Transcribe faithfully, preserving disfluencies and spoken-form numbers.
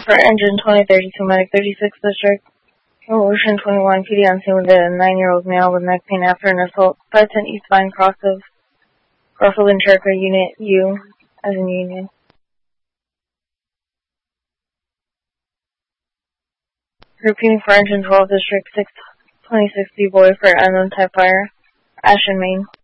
for engine twenty thirty-two, medic thirty-six district. Ocean twenty-one, P D on scene with a nine-year-old male with neck pain after an assault. five ten eastbound cross of Garfield and Cherokee, unit U, as in Union. Repeating for engine twelve district six twenty-six D boy for unknown type fire. Ashland, Maine.